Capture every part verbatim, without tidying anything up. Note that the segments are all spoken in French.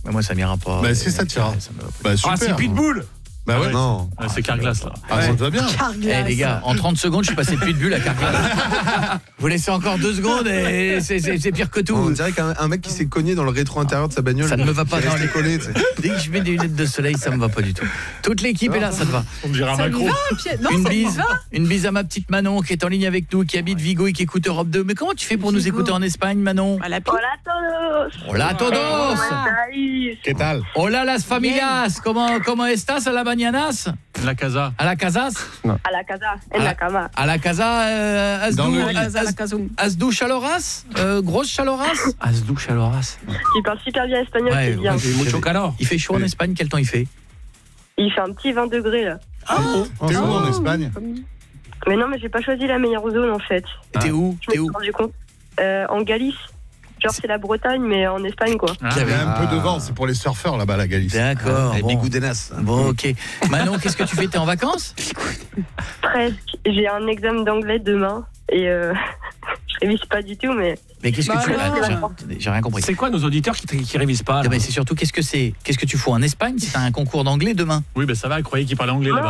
Mais moi, ça m'ira pas. Bah, c'est ça, tira. Bah, super. Ah, c'est Pitbull. Bah ouais. Non. Ah, c'est Carglass là. Ah, ça te va bien. Eh les gars, en trente secondes, je suis passé de Pitbull à Carglass. Vous laissez encore deux secondes et c'est, c'est, c'est pire que tout. On dirait qu'un un mec qui s'est cogné dans le rétro intérieur de sa bagnole. Ça ne me va pas il dans reste les collé, tu sais. Dès que je mets des lunettes de soleil, ça me va pas du tout. Toute l'équipe est là, ça te va. On dirait un Ça lui Macron. va, Pierre Non, Une ça lui bise, va. une bise à ma petite Manon qui est en ligne avec nous, qui habite Vigo et qui écoute Europe deux. Mais comment tu fais pour nous Vigo. écouter en Espagne, Manon? À la pile. Hola a todos. Hola a todos. ¿Estáis? ¿Qué tal? Hola las familias. Comment comment estás a la mañanas? La casa. A la casas? A la casa, en Ah. la cama. A la casa euh, has Dans du, le lit. has, À la casum. has du chaloras euh, grosse chaloras? Has du chaloras. Il parle super bien espagnol, Ouais, c'est bien. ouais. C'est mucho calor. Il fait chaud en Espagne, quel temps il fait? Il fait un petit vingt degrés là. T'es où en Espagne? Mais non, mais j'ai pas choisi la meilleure zone en fait. T'es où? Je me T'es suis où? rendu compte. Euh, en Galice. Genre c'est la Bretagne, mais en Espagne quoi. Ah, Il y avait un Ah. peu de vent, c'est pour les surfeurs là-bas, la Galice. D'accord. Les Bon. bigoudenas. Bon, ok. Manon, qu'est-ce que tu fais? T'es en vacances? Presque. J'ai un examen d'anglais demain et euh, je révise pas du tout, mais Mais qu'est-ce que Bah tu non. ah, j'ai, j'ai rien compris. C'est quoi nos auditeurs qui, qui révisent pas là Non, mais c'est surtout qu'est-ce que c'est? Qu'est-ce que tu fous en Espagne si t'as un concours d'anglais demain? Oui, ben ça va, elle croyait qu'il parlait anglais Non. là-bas.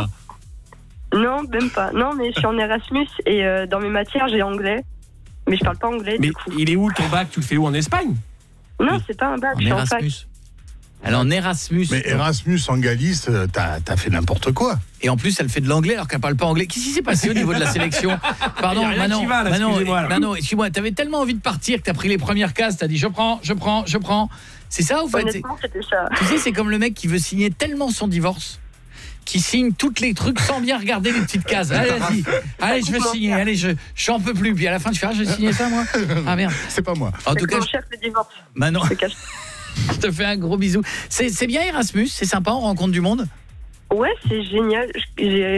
non, même pas. Non, mais je suis en Erasmus et euh, dans mes matières j'ai anglais, mais je parle pas anglais Mais du coup. il est où ton bac? Tu le fais où, en Espagne? Non, c'est pas un bac, En je suis en fac. Erasmus. Elle est en Erasmus. Mais Erasmus en Galice, euh, t'as, t'as fait n'importe quoi. Et en plus, elle fait de l'anglais alors qu'elle parle pas anglais. Qu'est-ce qui s'est passé au niveau de la sélection? Pardon, Il y a rien Manon, qui va, là, Manon, excusez-moi, là. Manon, excuse-moi, t'avais tellement envie de partir que t'as pris les premières cases, t'as dit je prends, je prends, je prends. C'est ça ou fait? Honnêtement, c'était ça. Tu sais, c'est comme le mec qui veut signer tellement son divorce, qui signe toutes les trucs sans bien regarder les petites cases. Allez, vas-y. Allez, je veux signer. Allez, je j'en peux plus. Puis à la fin, tu fais ah, je vais signer ça moi. Ah merde. C'est pas moi. En tout cas, Mon je- chef le divorce. Manon, Je cache. je te fais un gros bisou. C'est c'est bien Erasmus, c'est sympa, on rencontre du monde. Ouais, c'est génial. J'ai